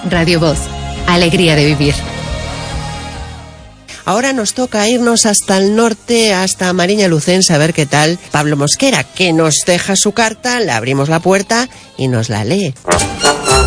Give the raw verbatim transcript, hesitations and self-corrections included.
Radio Voz, alegría de vivir. Ahora nos toca irnos hasta el norte, hasta Mariña Lucense, a ver qué tal Pablo Mosquera, que nos deja su carta, le abrimos la puerta y nos la lee.